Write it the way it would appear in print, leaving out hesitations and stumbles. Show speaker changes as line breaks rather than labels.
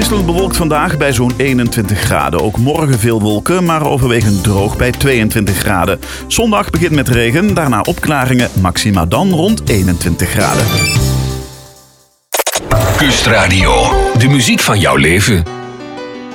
Wisselend bewolkt vandaag bij zo'n 21 graden. Ook morgen veel wolken, maar overwegend droog bij 22 graden. Zondag begint met regen, daarna opklaringen, maxima dan rond 21 graden.
Kustradio, de muziek van jouw leven.